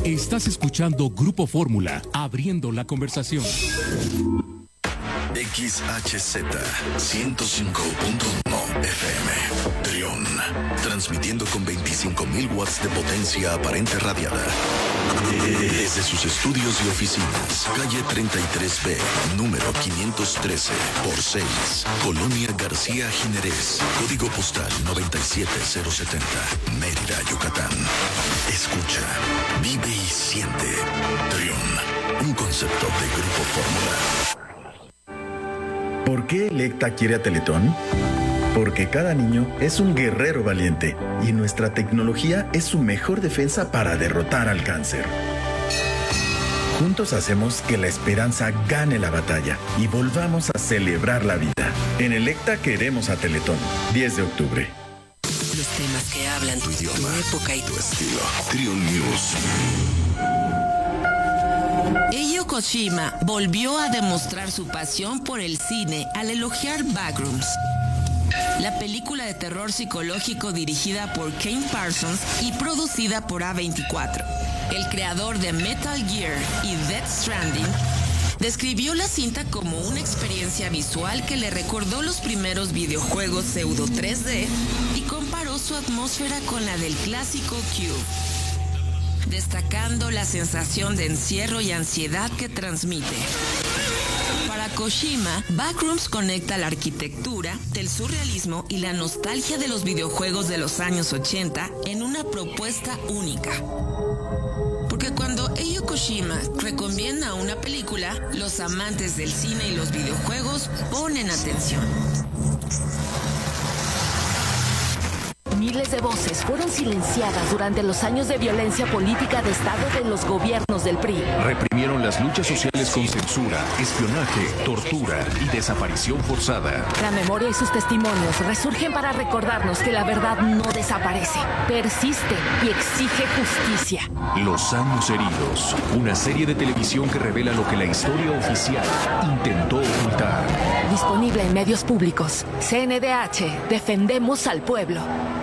Estás escuchando Grupo Fórmula, abriendo la conversación. XHZ 105.1 FM Trión, transmitiendo con 25.000 watts de potencia aparente radiada desde sus estudios y oficinas, calle 33B, número 513 por 6, Colonia García Jiménez, código postal 97070, Mérida, Yucatán. Escucha, vive y siente. Trión, un concepto de Grupo Fórmula. ¿Por qué Electa quiere a Teletón? Porque cada niño es un guerrero valiente y nuestra tecnología es su mejor defensa para derrotar al cáncer. Juntos hacemos que la esperanza gane la batalla y volvamos a celebrar la vida. En Electa queremos a Teletón. 10 de octubre. Los temas que hablan tu idioma, tu época y tu estilo. Trión News. Eiji Koshima volvió a demostrar su pasión por el cine al elogiar Backrooms, la película de terror psicológico dirigida por Kane Parsons y producida por A24. El creador de Metal Gear y Death Stranding describió la cinta como una experiencia visual que le recordó los primeros videojuegos pseudo 3D y comparó su atmósfera con la del clásico Cube, destacando la sensación de encierro y ansiedad que transmite. Para Koshima, Backrooms conecta la arquitectura, el surrealismo y la nostalgia de los videojuegos de los años 80 en una propuesta única. Porque cuando Eiji Koshima recomienda una película, los amantes del cine y los videojuegos ponen atención. Miles de voces fueron silenciadas durante los años de violencia política de Estado de los gobiernos del PRI. Reprimieron las luchas sociales con censura, espionaje, tortura y desaparición forzada. La memoria y sus testimonios resurgen para recordarnos que la verdad no desaparece, persiste y exige justicia. Los años heridos, una serie de televisión que revela lo que la historia oficial intentó ocultar. Disponible en medios públicos. CNDH, defendemos al pueblo.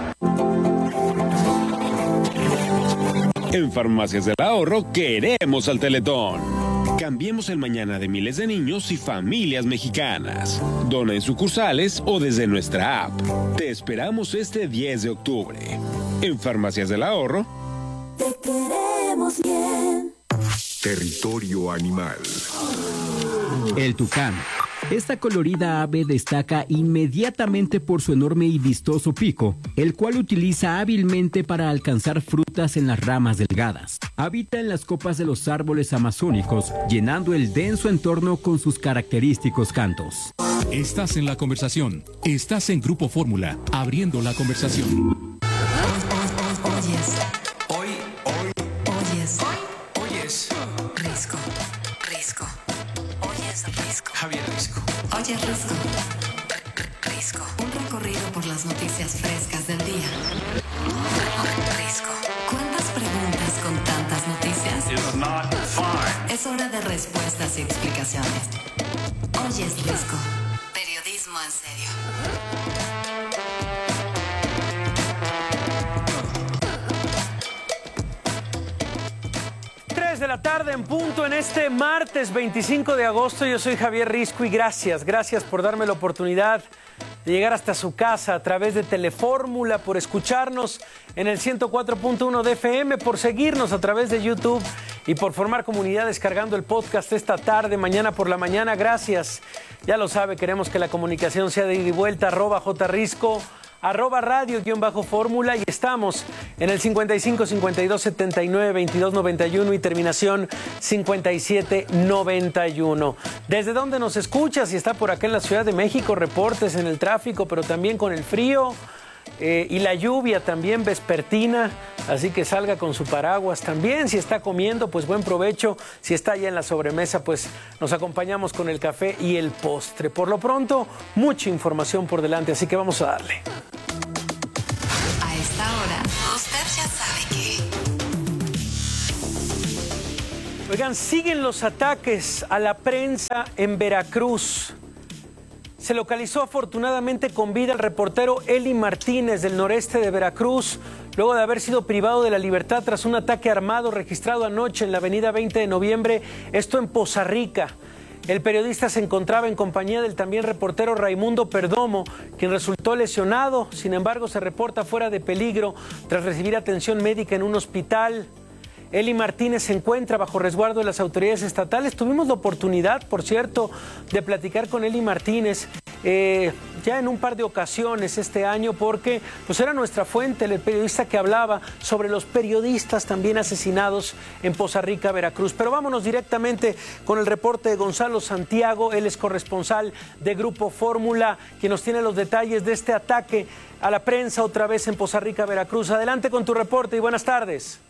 En Farmacias del Ahorro queremos al Teletón. Cambiemos el mañana de miles de niños y familias mexicanas. Dona en sucursales o desde nuestra app. Te esperamos este 10 de octubre. En Farmacias del Ahorro. Te queremos bien. Territorio animal. El tucán. Esta colorida ave destaca inmediatamente por su enorme y vistoso pico, el cual utiliza hábilmente para alcanzar frutas en las ramas delgadas. Habita en las copas de los árboles amazónicos, llenando el denso entorno con sus característicos cantos. Estás en la conversación. Estás en Grupo Fórmula, abriendo la conversación. Oyes. Hoy. Oyes. Oyes. Risco. Oyes Risco. Javier Risco. Oye Risco. Risco. Un recorrido por las noticias frescas del día. Risco. ¿Cuántas preguntas con tantas noticias? It's not fine. Es hora de respuestas y explicaciones. Oyes Risco. Periodismo en serio. 3 de la tarde en punto en este martes 25 de agosto. Yo soy Javier Risco y gracias por darme la oportunidad de llegar hasta su casa a través de Telefórmula, por escucharnos en el 104.1 de FM, por seguirnos a través de YouTube y por formar comunidad descargando el podcast esta tarde, mañana por la mañana. Gracias. Ya lo sabe, queremos que la comunicación sea de ida y vuelta. @jrisco, @radio_fórmula, y estamos en el 55 52 79 22 91 y terminación 57 91. ¿Desde dónde nos escucha? Si está por acá en la Ciudad de México, reportes en el tráfico, pero también con el frío y la lluvia también vespertina, así que salga con su paraguas. También si está comiendo, pues buen provecho. Si está ya en la sobremesa, pues nos acompañamos con el café y el postre. Por lo pronto, mucha información por delante, así que vamos a darle. A esta hora, usted ya sabe que... Oigan, siguen los ataques a la prensa en Veracruz. Se localizó afortunadamente con vida el reportero Eli Martínez del noreste de Veracruz. luego de haber sido privado de la libertad tras un ataque armado registrado anoche en la avenida 20 de noviembre, esto en Poza Rica. El periodista se encontraba en compañía del también reportero Raimundo Perdomo, quien resultó lesionado. Sin embargo, se reporta fuera de peligro tras recibir atención médica en un hospital. Eli Martínez se encuentra bajo resguardo de las autoridades estatales. Tuvimos la oportunidad, por cierto, de platicar con Eli Martínez ya en un par de ocasiones este año, porque pues era nuestra fuente, el periodista que hablaba sobre los periodistas también asesinados en Poza Rica, Veracruz. Pero vámonos directamente con el reporte de Gonzalo Santiago. Él es corresponsal de Grupo Fórmula, quien nos tiene los detalles de este ataque a la prensa otra vez en Poza Rica, Veracruz. Adelante con tu reporte y buenas tardes.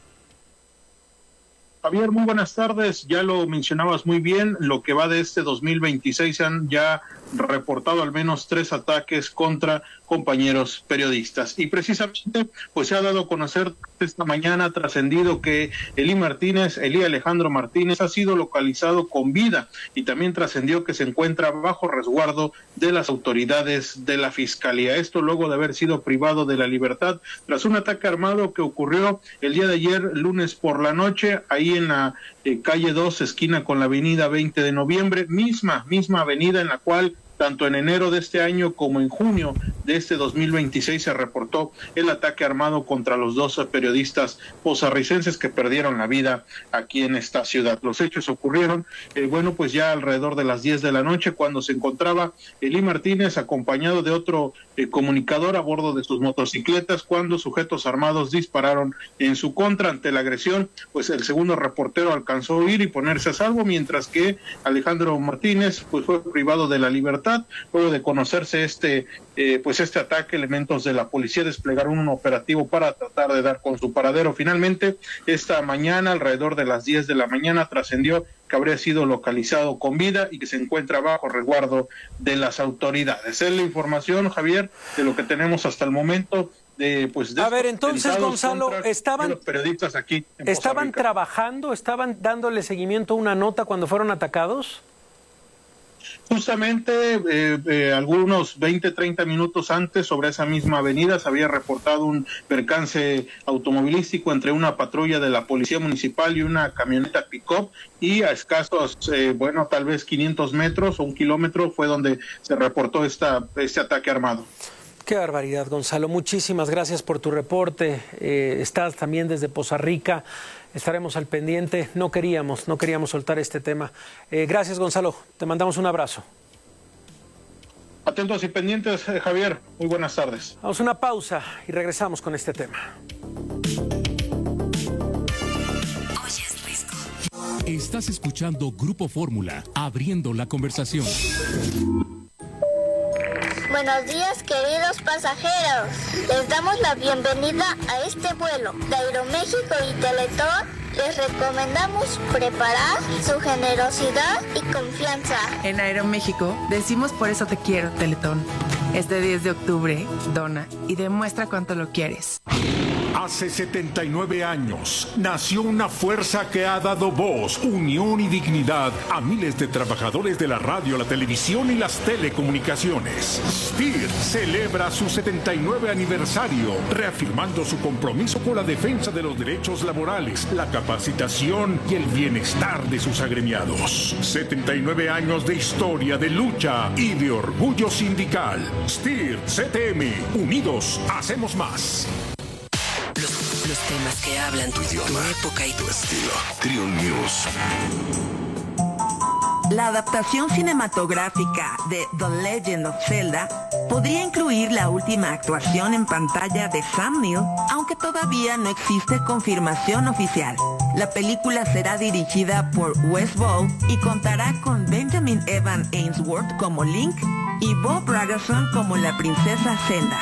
Javier, muy buenas tardes. Ya lo mencionabas muy bien, lo que va de este 2026 se han ya reportado al menos 3 ataques contra compañeros periodistas. Y precisamente, pues se ha dado a conocer esta mañana, ha trascendido que Elí Alejandro Martínez ha sido localizado con vida, y también trascendió que se encuentra bajo resguardo de las autoridades de la Fiscalía. Esto luego de haber sido privado de la libertad tras un ataque armado que ocurrió el día de ayer, lunes por la noche, ahí en la calle 2, esquina con la avenida 20 de noviembre, misma avenida en la cual tanto en enero de este año como en junio de este 2026 se reportó el ataque armado contra los 2 periodistas pozarricenses que perdieron la vida aquí en esta ciudad. Los hechos ocurrieron, pues ya alrededor de las 10 de la noche, cuando se encontraba Elí Martínez acompañado de otro comunicador a bordo de sus motocicletas, cuando sujetos armados dispararon en su contra. Ante la agresión, pues el segundo reportero alcanzó a huir y ponerse a salvo, mientras que Alejandro Martínez pues fue privado de la libertad. Luego de conocerse este ataque, elementos de la policía desplegaron un operativo para tratar de dar con su paradero. Finalmente, esta mañana, alrededor de las 10 de la mañana, trascendió que habría sido localizado con vida y que se encuentra bajo resguardo de las autoridades. Es la información, Javier, de lo que tenemos hasta el momento. A ver, entonces, Gonzalo, estaban periodistas aquí en ¿estaban trabajando, estaban dándole seguimiento a una nota cuando fueron atacados? Justamente algunos 20-30 minutos antes, sobre esa misma avenida, se había reportado un percance automovilístico entre una patrulla de la Policía Municipal y una camioneta pick-up, y a escasos, tal vez 500 metros o 1 kilómetro fue donde se reportó este ataque armado. Qué barbaridad, Gonzalo. Muchísimas gracias por tu reporte. Estás también desde Poza Rica. Estaremos al pendiente. No queríamos soltar este tema. Gracias, Gonzalo. Te mandamos un abrazo. Atentos y pendientes, Javier. Muy buenas tardes. Vamos a una pausa y regresamos con este tema. Estás escuchando Grupo Fórmula, abriendo la conversación. Buenos días, queridos pasajeros. Les damos la bienvenida a este vuelo de Aeroméxico y Teletón. Les recomendamos preparar su generosidad y confianza. En Aeroméxico decimos por eso te quiero, Teletón. Este 10 de octubre, dona y demuestra cuánto lo quieres. Hace 79 años nació una fuerza que ha dado voz, unión y dignidad a miles de trabajadores de la radio, la televisión y las telecomunicaciones. STIR celebra su 79 aniversario, reafirmando su compromiso con la defensa de los derechos laborales, la capacitación y el bienestar de sus agremiados. 79 años de historia, de lucha y de orgullo sindical. STIR CTM, unidos hacemos más. Los temas que hablan tu idioma, tu época y tu estilo. Trion News. La adaptación cinematográfica de The Legend of Zelda podría incluir la última actuación en pantalla de Sam Neill, aunque todavía no existe confirmación oficial. La película será dirigida por Wes Ball y contará con Benjamin Evan Ainsworth como Link y Bob Braggerson como la princesa Zelda.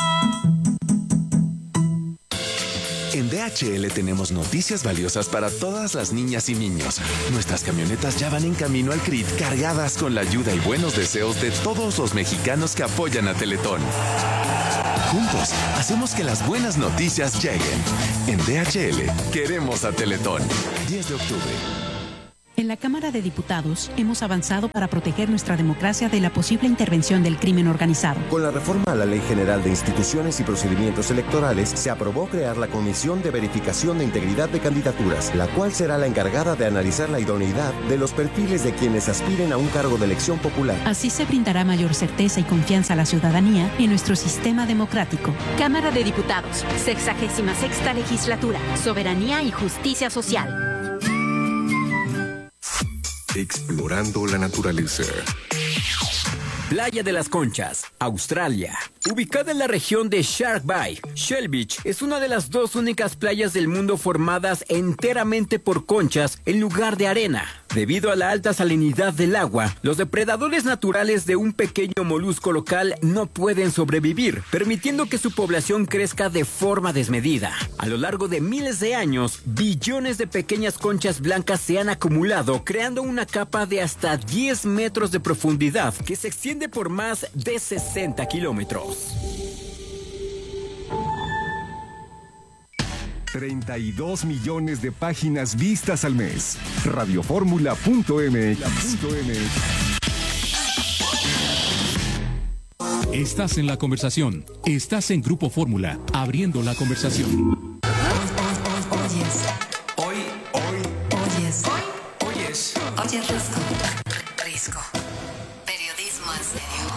En DHL tenemos noticias valiosas para todas las niñas y niños. Nuestras camionetas ya van en camino al CRIT, cargadas con la ayuda y buenos deseos de todos los mexicanos que apoyan a Teletón. Juntos, hacemos que las buenas noticias lleguen. En DHL, queremos a Teletón. 10 de octubre. En la Cámara de Diputados hemos avanzado para proteger nuestra democracia de la posible intervención del crimen organizado. Con la reforma a la Ley General de Instituciones y Procedimientos Electorales, se aprobó crear la Comisión de Verificación de Integridad de Candidaturas, la cual será la encargada de analizar la idoneidad de los perfiles de quienes aspiren a un cargo de elección popular. Así se brindará mayor certeza y confianza a la ciudadanía en nuestro sistema democrático. Cámara de Diputados, 66ª Legislatura, Soberanía y Justicia Social. Explorando la naturaleza. Playa de las Conchas, Australia. Ubicada en la región de Shark Bay, Shell Beach es una de las 2 únicas playas del mundo formadas enteramente por conchas en lugar de arena. Debido a la alta salinidad del agua, los depredadores naturales de un pequeño molusco local no pueden sobrevivir, permitiendo que su población crezca de forma desmedida. A lo largo de miles de años, billones de pequeñas conchas blancas se han acumulado, creando una capa de hasta 10 metros de profundidad que se extiende por más de 60 kilómetros. 32 millones de páginas vistas al mes. Radioformula.mx. Estás en la conversación. Estás en Grupo Fórmula, abriendo la conversación. Oyes Risco. Periodismo en serio.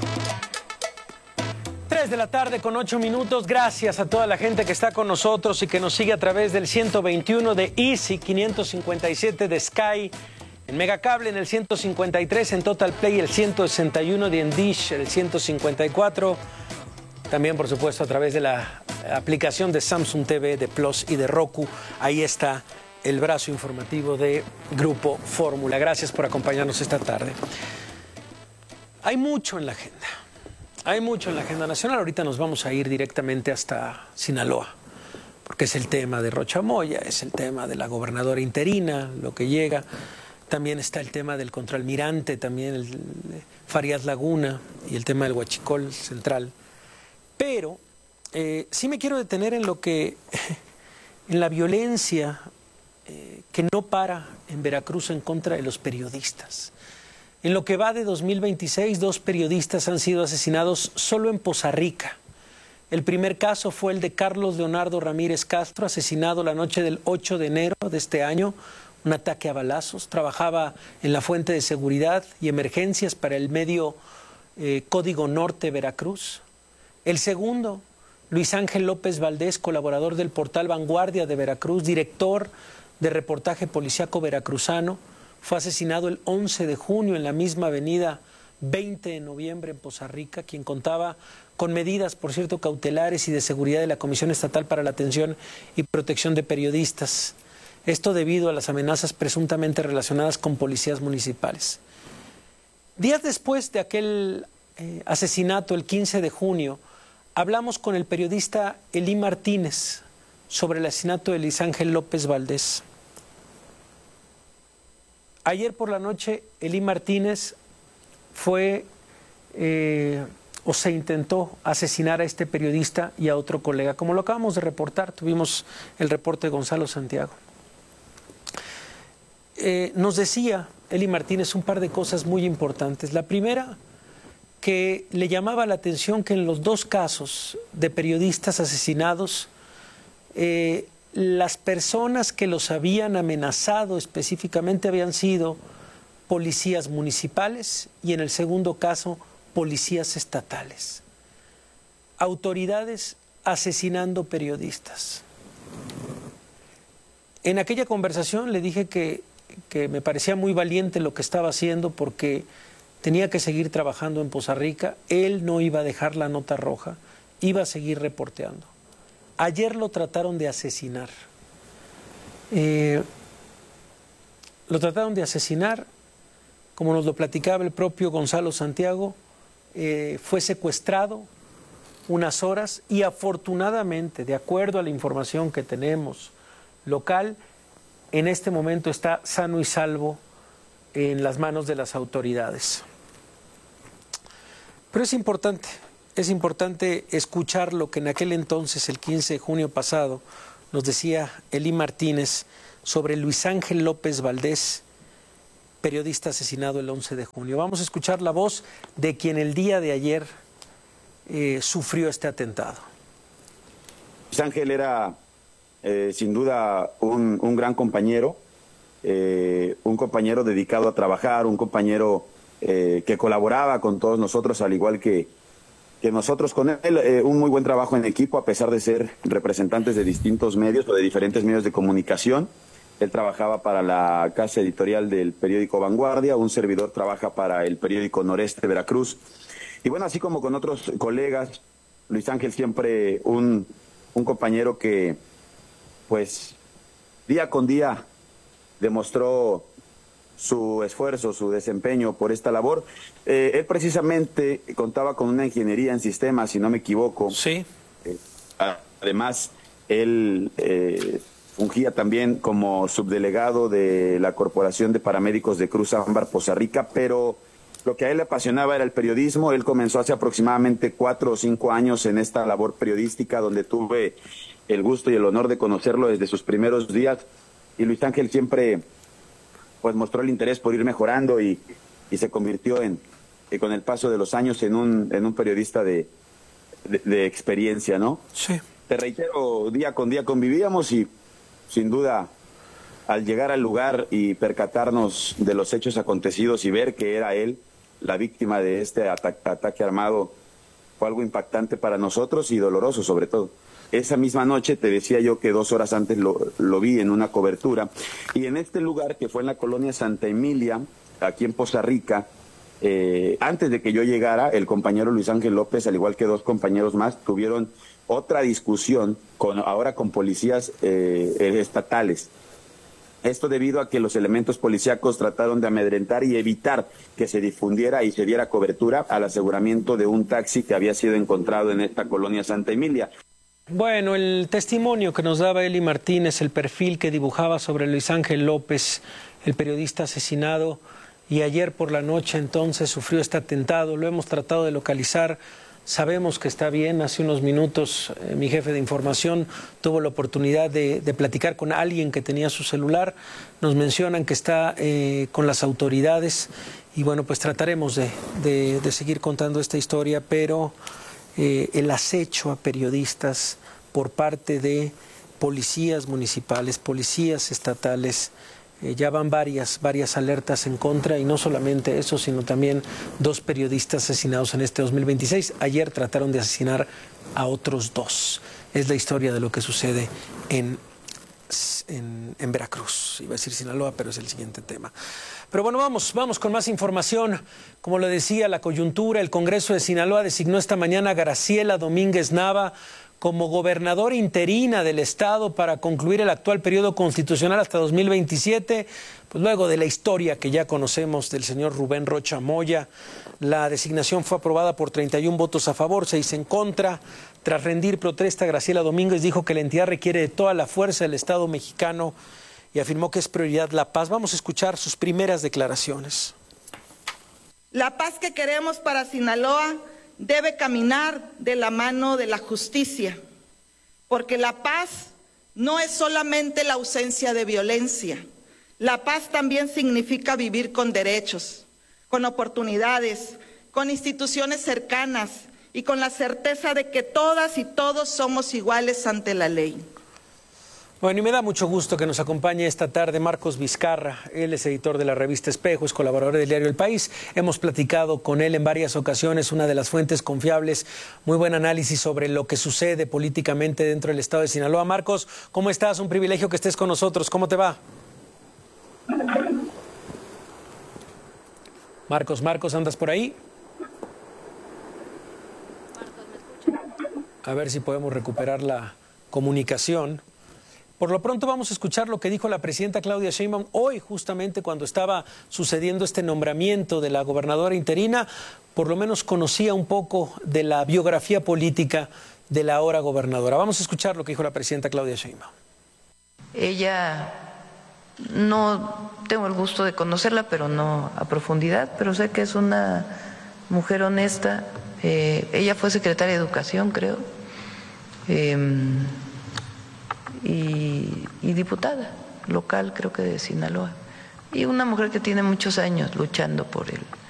3 de la tarde con 8 minutos. Gracias a toda la gente que está con nosotros y que nos sigue a través del 121 de Easy, 557 de Sky, en Megacable, en el 153 en Total Play, el 161 de Dish, el 154. También, por supuesto, a través de la aplicación de Samsung TV, de Plus y de Roku. Ahí está el brazo informativo de Grupo Fórmula. Gracias por acompañarnos esta tarde. Hay mucho en la agenda. Hay mucho en la agenda nacional. Ahorita nos vamos a ir directamente hasta Sinaloa, porque es el tema de Rocha Moya, es el tema de la gobernadora interina, lo que llega. También está el tema del contraalmirante, también el Farías Laguna y el tema del Huachicol Central. Pero sí me quiero detener en lo que, en la violencia que no para en Veracruz en contra de los periodistas. En lo que va de 2026, 2 periodistas han sido asesinados solo en Poza Rica. El primer caso fue el de Carlos Leonardo Ramírez Castro, asesinado la noche del 8 de enero de este año, un ataque a balazos. Trabajaba en la fuente de seguridad y emergencias para el medio Código Norte Veracruz. El segundo, Luis Ángel López Valdés, colaborador del portal Vanguardia de Veracruz, director de reportaje policíaco veracruzano, fue asesinado el 11 de junio en la misma avenida 20 de noviembre en Poza Rica, quien contaba con medidas, por cierto, cautelares y de seguridad de la Comisión Estatal para la Atención y Protección de Periodistas. Esto debido a las amenazas presuntamente relacionadas con policías municipales. Días después de aquel asesinato, el 15 de junio, hablamos con el periodista Elí Martínez sobre el asesinato de Luis Ángel López Valdés. Ayer por la noche, Elí Martínez fue o se intentó asesinar a este periodista y a otro colega. Como lo acabamos de reportar, tuvimos el reporte de Gonzalo Santiago. Nos decía Elí Martínez un par de cosas muy importantes. La primera, que le llamaba la atención que en los 2 casos de periodistas asesinados, las personas que los habían amenazado específicamente habían sido policías municipales y en el segundo caso policías estatales. Autoridades asesinando periodistas. En aquella conversación le dije que me parecía muy valiente lo que estaba haciendo porque tenía que seguir trabajando en Poza Rica. Él no iba a dejar la nota roja, iba a seguir reporteando. Ayer lo trataron de asesinar. Lo trataron de asesinar, como nos lo platicaba el propio Gonzalo Santiago, fue secuestrado unas horas y afortunadamente, de acuerdo a la información que tenemos local, en este momento está sano y salvo en las manos de las autoridades. Pero es importante escuchar lo que en aquel entonces, el 15 de junio pasado, nos decía Elí Martínez sobre Luis Ángel López Valdés periodista asesinado el 11 de junio. Vamos a escuchar la voz de quien el día de ayer sufrió este atentado. Luis Ángel era sin duda un gran compañero, un compañero dedicado a trabajar, un compañero que colaboraba con todos nosotros, al igual que nosotros con él, un muy buen trabajo en equipo, a pesar de ser representantes de distintos medios o de diferentes medios de comunicación. Él trabajaba para la casa editorial del periódico Vanguardia, un servidor trabaja para el periódico Noreste de Veracruz. Y bueno, así como con otros colegas, Luis Ángel siempre un compañero que, pues, día con día demostró su esfuerzo, su desempeño por esta labor. Él precisamente contaba con una ingeniería en sistemas, si no me equivoco. Sí. Además, él fungía también como subdelegado de la Corporación de Paramédicos de Cruz Ámbar, Poza Rica, pero lo que a él le apasionaba era el periodismo. Él comenzó hace aproximadamente 4 o 5 años en esta labor periodística, donde tuve el gusto y el honor de conocerlo desde sus primeros días. Y Luis Ángel siempre pues mostró el interés por ir mejorando y se convirtió con el paso de los años en un periodista de experiencia, ¿no? Sí. Te reitero, día con día convivíamos y sin duda al llegar al lugar y percatarnos de los hechos acontecidos y ver que era él la víctima de este ataque armado fue algo impactante para nosotros y doloroso sobre todo. Esa misma noche, te decía yo que 2 horas antes lo vi en una cobertura. Y en este lugar, que fue en la colonia Santa Emilia, aquí en Poza Rica, antes de que yo llegara, el compañero Luis Ángel López, al igual que 2 compañeros más, tuvieron otra discusión ahora con policías estatales. Esto debido a que los elementos policíacos trataron de amedrentar y evitar que se difundiera y se diera cobertura al aseguramiento de un taxi que había sido encontrado en esta colonia Santa Emilia. Bueno, el testimonio que nos daba Eli Martínez, el perfil que dibujaba sobre Luis Ángel López, el periodista asesinado, y ayer por la noche entonces sufrió este atentado. Lo hemos tratado de localizar, sabemos que está bien. Hace unos minutos mi jefe de información tuvo la oportunidad de platicar con alguien que tenía su celular. Nos mencionan que está con las autoridades y bueno, pues trataremos de seguir contando esta historia, pero el acecho a periodistas por parte de policías municipales, policías estatales, ya van varias alertas en contra, y no solamente eso, sino también 2 periodistas asesinados en este 2026. Ayer trataron de asesinar a otros 2. Es la historia de lo que sucede en Veracruz. Iba a decir Sinaloa, pero es el siguiente tema. Pero bueno, vamos con más información. Como lo decía, la coyuntura, el Congreso de Sinaloa designó esta mañana a Graciela Domínguez Nava como gobernadora interina del estado para concluir el actual periodo constitucional hasta 2027, pues luego de la historia que ya conocemos del señor Rubén Rocha Moya. La designación fue aprobada por 31 votos a favor, 6 en contra. Tras rendir protesta, Graciela Domínguez dijo que la entidad requiere de toda la fuerza del Estado mexicano y afirmó que es prioridad la paz. Vamos a escuchar sus primeras declaraciones. La paz que queremos para Sinaloa debe caminar de la mano de la justicia, porque la paz no es solamente la ausencia de violencia. La paz también significa vivir con derechos, con oportunidades, con instituciones cercanas y con la certeza de que todas y todos somos iguales ante la ley. Bueno, y me da mucho gusto que nos acompañe esta tarde Marcos Vizcarra. Él es editor de la revista Espejo, es colaborador del diario El País. Hemos platicado con él en varias ocasiones, una de las fuentes confiables, muy buen análisis sobre lo que sucede políticamente dentro del estado de Sinaloa. Marcos, ¿cómo estás? Un privilegio que estés con nosotros. ¿Cómo te va? Marcos, ¿andas por ahí? A ver si podemos recuperar la comunicación. Por lo pronto vamos a escuchar lo que dijo la presidenta Claudia Sheinbaum hoy, justamente cuando estaba sucediendo este nombramiento de la gobernadora interina. Por lo menos conocía un poco de la biografía política de la ahora gobernadora. Vamos a escuchar lo que dijo la presidenta Claudia Sheinbaum. Ella, no tengo el gusto de conocerla, pero no a profundidad, pero sé que es una mujer honesta. Ella fue secretaria de Educación, creo. Y diputada local, creo que de Sinaloa. y una mujer que tiene muchos años luchando por